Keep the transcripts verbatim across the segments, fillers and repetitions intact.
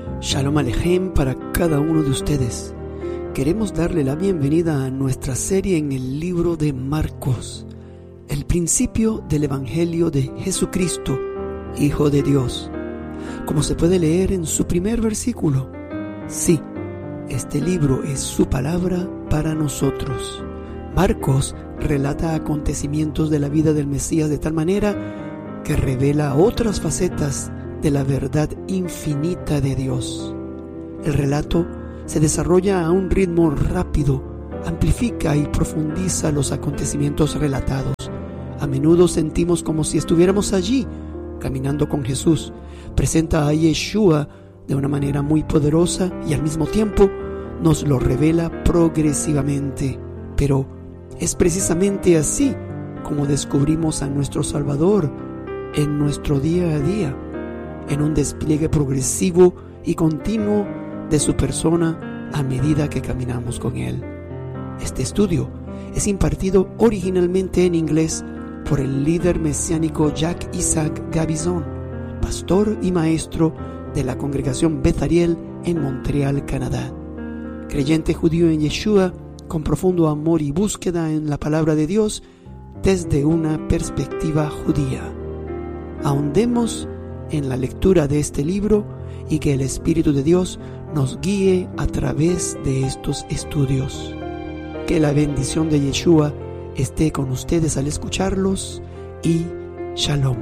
Shalom Alejem para cada uno de ustedes. Queremos darle la bienvenida a nuestra serie en el libro de Marcos, el principio del Evangelio de Jesucristo, Hijo de Dios. Como se puede leer en su primer versículo, sí, este libro es su palabra para nosotros. Marcos relata acontecimientos de la vida del Mesías de tal manera que revela otras facetas de la verdad infinita de Dios. El relato se desarrolla a un ritmo rápido, amplifica y profundiza los acontecimientos relatados. A menudo sentimos como si estuviéramos allí, caminando con Jesús. Presenta a Yeshua de una manera muy poderosa y al mismo tiempo nos lo revela progresivamente. Pero es precisamente así como descubrimos a nuestro Salvador en nuestro día a día, en un despliegue progresivo y continuo de su persona a medida que caminamos con Él. Este estudio es impartido originalmente en inglés por el líder mesiánico Jack Isaac Gabizon, pastor y maestro de la congregación Beth Ariel en Montreal, Canadá. Creyente judío en Yeshua, con profundo amor y búsqueda en la palabra de Dios desde una perspectiva judía. Ahondemos en la lectura de este libro y que el Espíritu de Dios nos guíe a través de estos estudios. Que la bendición de Yeshua esté con ustedes al escucharlos y Shalom.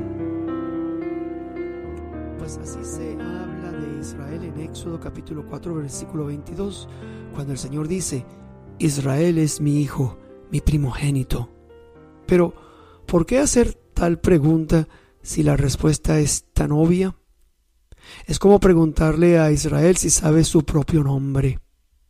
Pues así se habla de Israel en Éxodo capítulo cuatro versículo veintidós, cuando el Señor dice: Israel es mi hijo, mi primogénito. Pero, ¿por qué hacer tal pregunta si la respuesta es tan obvia? Es como preguntarle a Israel si sabe su propio nombre.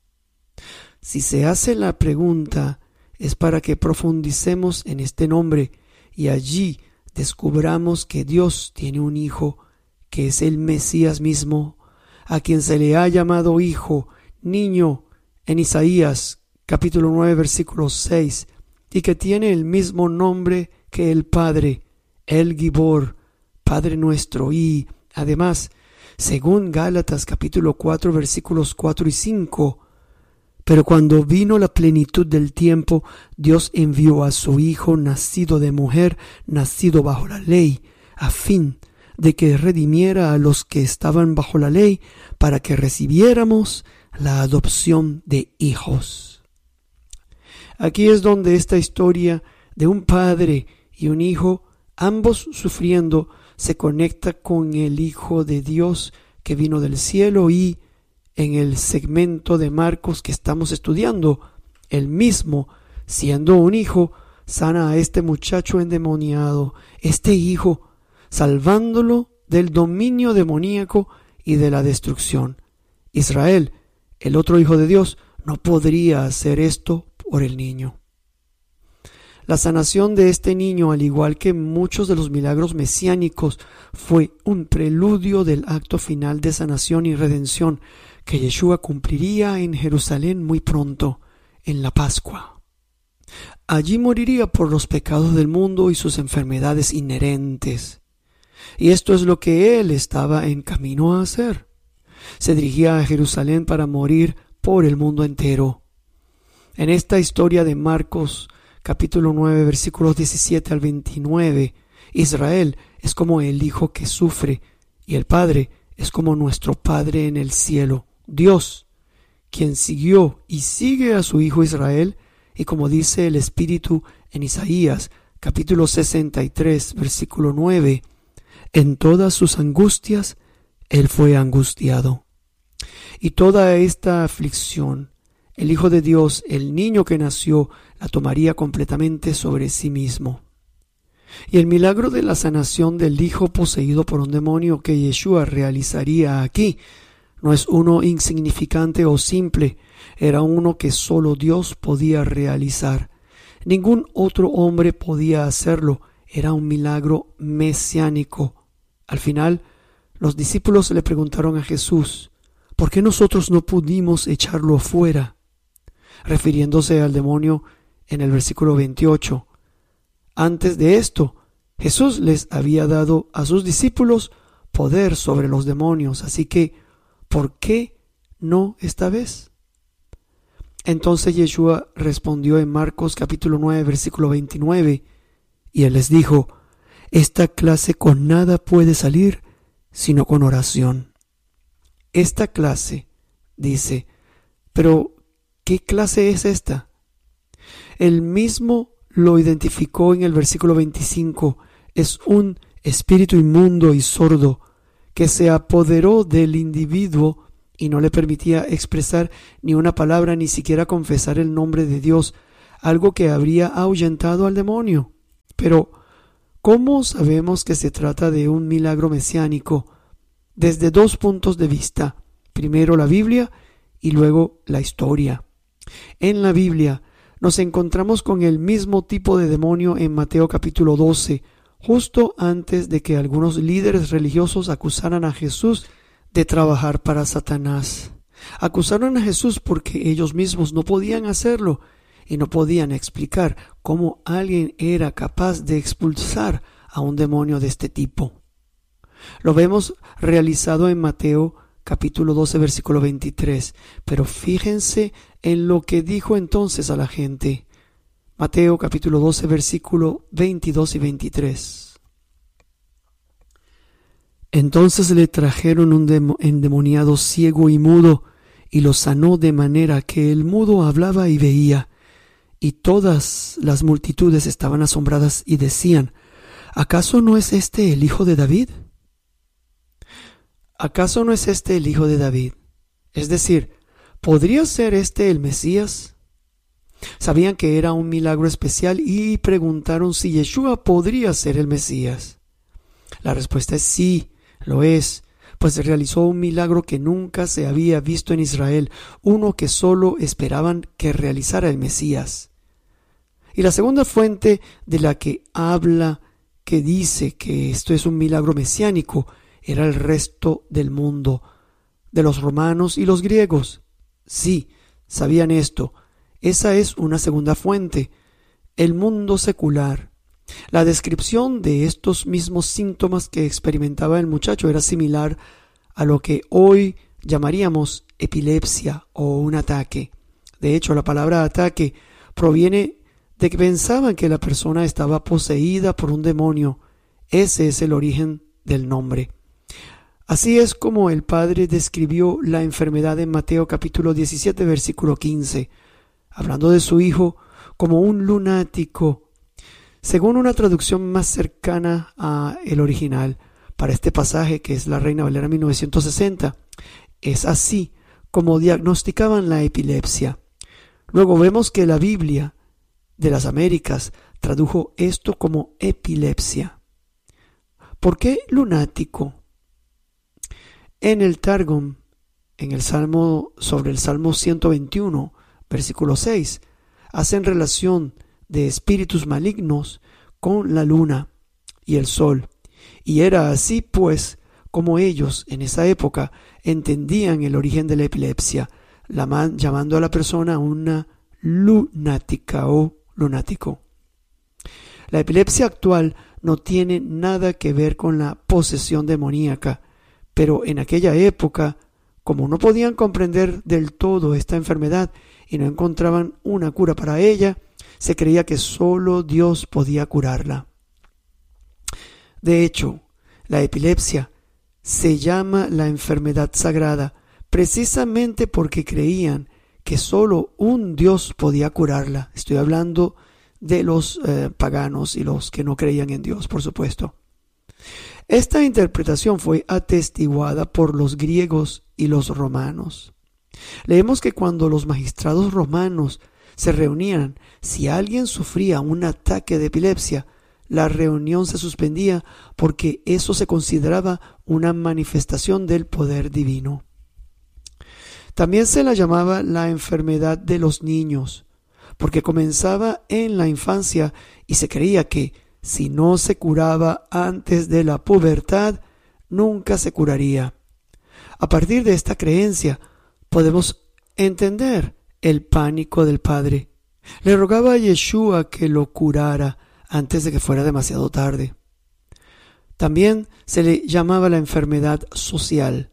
Si se hace la pregunta, es para que profundicemos en este nombre y allí descubramos que Dios tiene un hijo, que es el Mesías mismo, a quien se le ha llamado hijo, niño, en Isaías capítulo nueve versículo seis, y que tiene el mismo nombre que el Padre, el Gibor, Padre nuestro, y además, según Gálatas capítulo cuatro versículos cuatro y cinco, pero cuando vino la plenitud del tiempo, Dios envió a su Hijo nacido de mujer, nacido bajo la ley, a fin de que redimiera a los que estaban bajo la ley, para que recibiéramos la adopción de hijos. Aquí es donde esta historia de un padre y un hijo, ambos sufriendo, se conecta con el Hijo de Dios que vino del cielo, y en el segmento de Marcos que estamos estudiando, él mismo, siendo un hijo, sana a este muchacho endemoniado, este hijo, salvándolo del dominio demoníaco y de la destrucción. Israel, el otro hijo de Dios, no podría hacer esto por el niño. La sanación de este niño, al igual que muchos de los milagros mesiánicos, fue un preludio del acto final de sanación y redención que Yeshua cumpliría en Jerusalén muy pronto, en la Pascua. Allí moriría por los pecados del mundo y sus enfermedades inherentes. Y esto es lo que él estaba en camino a hacer. Se dirigía a Jerusalén para morir por el mundo entero. En esta historia de Marcos, capítulo nueve, versículos diecisiete al veintinueve, Israel es como el hijo que sufre y el Padre es como nuestro Padre en el cielo, Dios, quien siguió y sigue a su hijo Israel, y como dice el Espíritu en Isaías, capítulo sesenta y tres, versículo nueve, en todas sus angustias él fue angustiado. Y toda esta aflicción, el Hijo de Dios, el niño que nació, la tomaría completamente sobre sí mismo. Y el milagro de la sanación del hijo poseído por un demonio que Yeshua realizaría aquí no es uno insignificante o simple, era uno que solo Dios podía realizar. Ningún otro hombre podía hacerlo, era un milagro mesiánico. Al final, los discípulos le preguntaron a Jesús: ¿por qué nosotros no pudimos echarlo fuera? Refiriéndose al demonio en el versículo veintiocho. Antes de esto, Jesús les había dado a sus discípulos poder sobre los demonios, así que ¿por qué no esta vez? Entonces Yeshua respondió en Marcos capítulo nueve, versículo veintinueve, y él les dijo: esta clase con nada puede salir sino con oración. Esta clase, dice, pero ¿qué clase es esta? Él mismo lo identificó en el versículo veinticinco, es un espíritu inmundo y sordo que se apoderó del individuo y no le permitía expresar ni una palabra, ni siquiera confesar el nombre de Dios, algo que habría ahuyentado al demonio. Pero, ¿cómo sabemos que se trata de un milagro mesiánico? Desde dos puntos de vista. Primero la Biblia y luego la historia. En la Biblia nos encontramos con el mismo tipo de demonio en Mateo capítulo doce, justo antes de que algunos líderes religiosos acusaran a Jesús de trabajar para Satanás. Acusaron a Jesús porque ellos mismos no podían hacerlo y no podían explicar cómo alguien era capaz de expulsar a un demonio de este tipo. Lo vemos realizado en Mateo capítulo doce, versículo veintitrés, pero fíjense en lo que dijo entonces a la gente. Mateo capítulo doce, versículo veintidós y veintitrés. Entonces le trajeron un endemoniado ciego y mudo, y lo sanó de manera que el mudo hablaba y veía. Y todas las multitudes estaban asombradas y decían: ¿acaso no es este el hijo de David? ¿Acaso no es este el hijo de David? Es decir, ¿podría ser este el Mesías? Sabían que era un milagro especial y preguntaron si Yeshua podría ser el Mesías. La respuesta es sí, lo es, pues realizó un milagro que nunca se había visto en Israel, uno que solo esperaban que realizara el Mesías. Y la segunda fuente de la que habla, que dice que esto es un milagro mesiánico, era el resto del mundo, de los romanos y los griegos. Sí, sabían esto. Esa es una segunda fuente, el mundo secular. La descripción de estos mismos síntomas que experimentaba el muchacho era similar a lo que hoy llamaríamos epilepsia o un ataque. De hecho, la palabra ataque proviene de que pensaban que la persona estaba poseída por un demonio. Ese es el origen del nombre. Así es como el Padre describió la enfermedad en Mateo capítulo diecisiete, versículo quince, hablando de su hijo como un lunático. Según una traducción más cercana al original, para este pasaje, que es la Reina Valera mil novecientos sesenta, es así como diagnosticaban la epilepsia. Luego vemos que la Biblia de las Américas tradujo esto como epilepsia. ¿Por qué lunático? En el Targum, en el Salmo, sobre el Salmo ciento veintiuno, versículo seis, hacen relación de espíritus malignos con la luna y el sol. Y era así pues como ellos en esa época entendían el origen de la epilepsia, la man, llamando a la persona una lunática o lunático. La epilepsia actual no tiene nada que ver con la posesión demoníaca, pero en aquella época, como no podían comprender del todo esta enfermedad y no encontraban una cura para ella, se creía que solo Dios podía curarla. De hecho, la epilepsia se llama la enfermedad sagrada precisamente porque creían que solo un Dios podía curarla. Estoy hablando de los eh, paganos y los que no creían en Dios, por supuesto. Esta interpretación fue atestiguada por los griegos y los romanos. Leemos que cuando los magistrados romanos se reunían, si alguien sufría un ataque de epilepsia, la reunión se suspendía porque eso se consideraba una manifestación del poder divino. También se la llamaba la enfermedad de los niños, porque comenzaba en la infancia y se creía que si no se curaba antes de la pubertad, nunca se curaría. A partir de esta creencia, podemos entender el pánico del padre. Le rogaba a Yeshua que lo curara antes de que fuera demasiado tarde. También se le llamaba la enfermedad social,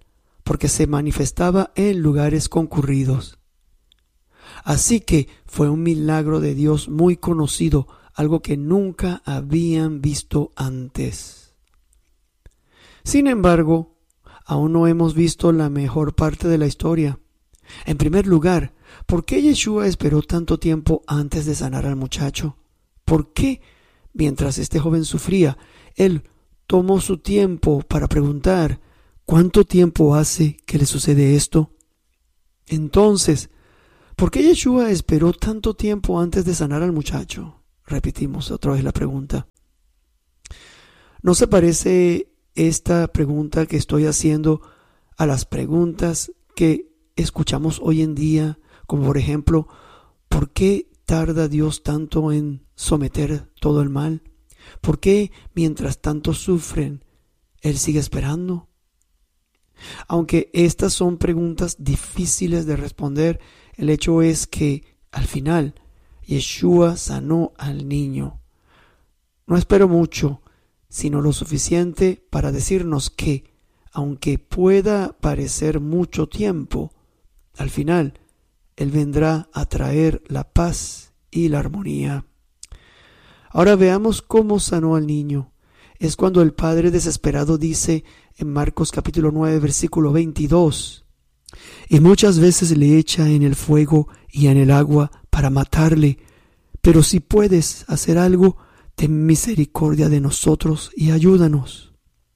porque se manifestaba en lugares concurridos. Así que fue un milagro de Dios muy conocido, algo que nunca habían visto antes. Sin embargo, aún no hemos visto la mejor parte de la historia. En primer lugar, ¿por qué Yeshua esperó tanto tiempo antes de sanar al muchacho? ¿Por qué, mientras este joven sufría, él tomó su tiempo para preguntar: ¿cuánto tiempo hace que le sucede esto? Entonces, ¿por qué Yeshua esperó tanto tiempo antes de sanar al muchacho? Repetimos otra vez la pregunta. ¿No se parece esta pregunta que estoy haciendo a las preguntas que escuchamos hoy en día? Como por ejemplo, ¿por qué tarda Dios tanto en someter todo el mal? ¿Por qué mientras tanto sufren, Él sigue esperando? Aunque estas son preguntas difíciles de responder, el hecho es que al final Yeshua sanó al niño. No espero mucho, sino lo suficiente para decirnos que, aunque pueda parecer mucho tiempo, al final Él vendrá a traer la paz y la armonía. Ahora veamos cómo sanó al niño. Es cuando el padre desesperado dice en Marcos capítulo nueve versículo veintidós: y muchas veces le echa en el fuego y en el agua para matarle, pero si puedes hacer algo, ten misericordia de nosotros y ayúdanos.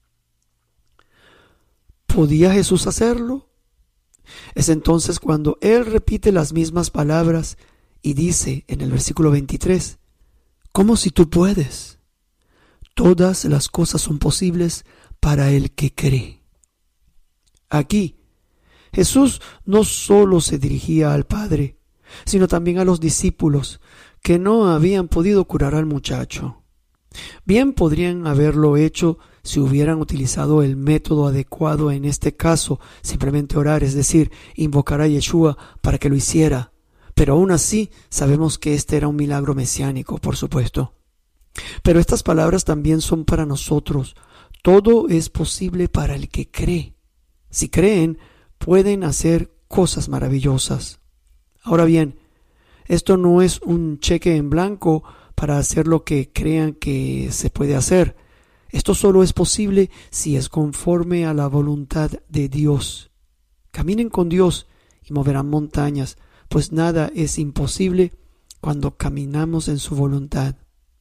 ¿Podía Jesús hacerlo? Es entonces cuando Él repite las mismas palabras y dice en el versículo veintitrés: ¿cómo si tú puedes? Todas las cosas son posibles para el que cree. Aquí, Jesús no solo se dirigía al Padre, sino también a los discípulos que no habían podido curar al muchacho. Bien podrían haberlo hecho si hubieran utilizado el método adecuado en este caso, simplemente orar, es decir, invocar a Yeshua para que lo hiciera. Pero aún así sabemos que este era un milagro mesiánico, por supuesto. Pero estas palabras también son para nosotros. Todo es posible para el que cree. Si creen, pueden hacer cosas maravillosas. Ahora bien, esto no es un cheque en blanco para hacer lo que crean que se puede hacer. Esto solo es posible si es conforme a la voluntad de Dios. Caminen con Dios y moverán montañas, pues nada es imposible cuando caminamos en su voluntad.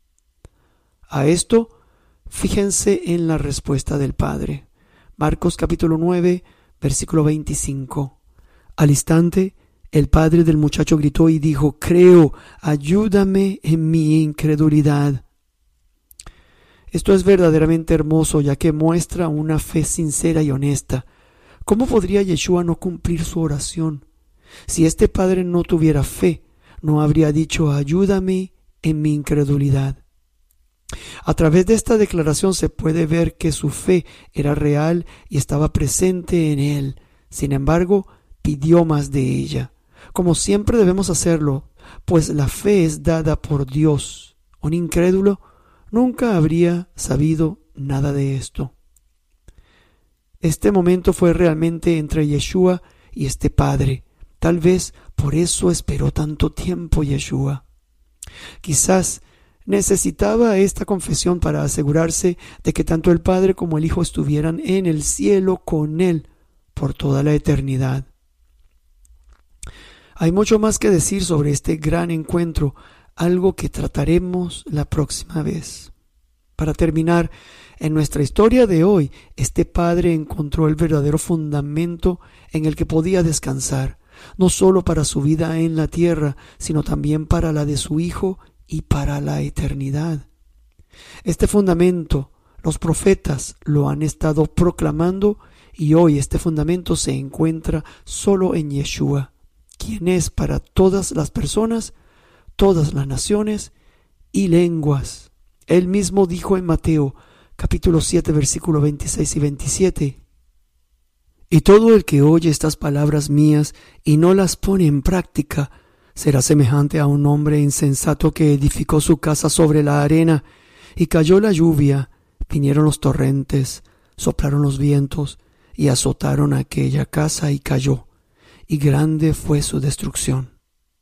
A esto, fíjense en la respuesta del Padre. Marcos capítulo nueve, versículo veinticinco. Al instante, el padre del muchacho gritó y dijo: creo, ayúdame en mi incredulidad. Esto es verdaderamente hermoso, ya que muestra una fe sincera y honesta. ¿Cómo podría Yeshua no cumplir su oración? Si este padre no tuviera fe, no habría dicho: ayúdame en mi incredulidad. A través de esta declaración se puede ver que su fe era real y estaba presente en él. Sin embargo, pidió más de ella. Como siempre debemos hacerlo, pues la fe es dada por Dios. Un incrédulo nunca habría sabido nada de esto. Este momento fue realmente entre Yeshua y este padre. Tal vez por eso esperó tanto tiempo Yeshua. Quizás necesitaba esta confesión para asegurarse de que tanto el Padre como el Hijo estuvieran en el cielo con Él por toda la eternidad. Hay mucho más que decir sobre este gran encuentro, algo que trataremos la próxima vez. Para terminar, en nuestra historia de hoy, este padre encontró el verdadero fundamento en el que podía descansar, no solo para su vida en la tierra, sino también para la de su hijo y para la eternidad. Este fundamento, los profetas lo han estado proclamando, y hoy este fundamento se encuentra solo en Yeshua, quien es para todas las personas, todas las naciones y lenguas. Él mismo dijo en Mateo capítulo siete versículos veintiséis y veintisiete: y todo el que oye estas palabras mías y no las pone en práctica será semejante a un hombre insensato que edificó su casa sobre la arena, y cayó la lluvia, vinieron los torrentes, soplaron los vientos y azotaron aquella casa y cayó, y grande fue su destrucción.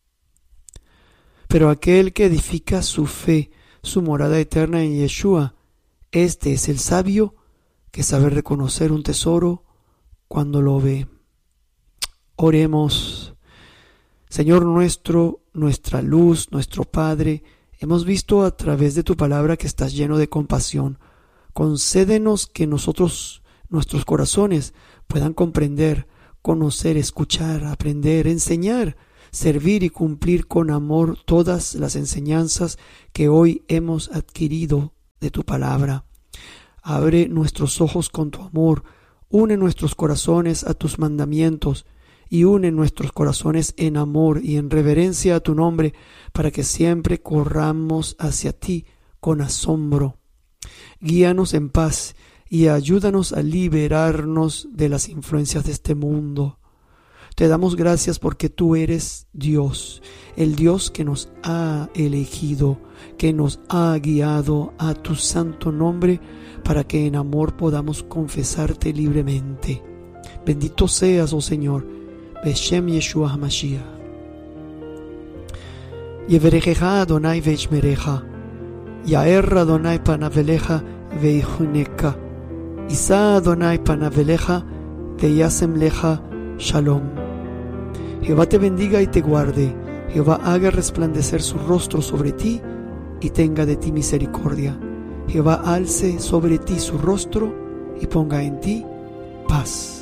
Pero aquel que edifica su fe, su morada eterna en Yeshua, este es el sabio que sabe reconocer un tesoro cuando lo ve. Oremos. Señor nuestro, nuestra luz, nuestro Padre, hemos visto a través de tu palabra que estás lleno de compasión. Concédenos que nosotros, nuestros corazones, puedan comprender, conocer, escuchar, aprender, enseñar, servir y cumplir con amor todas las enseñanzas que hoy hemos adquirido de tu palabra. Abre nuestros ojos con tu amor, une nuestros corazones a tus mandamientos y une nuestros corazones en amor y en reverencia a tu nombre, para que siempre corramos hacia ti con asombro. Guíanos en paz y ayúdanos a liberarnos de las influencias de este mundo. Te damos gracias porque tú eres Dios, el Dios que nos ha elegido, que nos ha guiado a tu santo nombre, para que en amor podamos confesarte libremente. Bendito seas, oh Señor, Beshem Yeshua HaMashiach. Yeverechecha Adonai veishmerecha, Yaer Adonai panavelecha veichuneka, Isa Adonai panavelecha veyasem lecha shalom. Jehová te bendiga y te guarde, Jehová haga resplandecer su rostro sobre ti y tenga de ti misericordia. Jehová alce sobre ti su rostro y ponga en ti paz.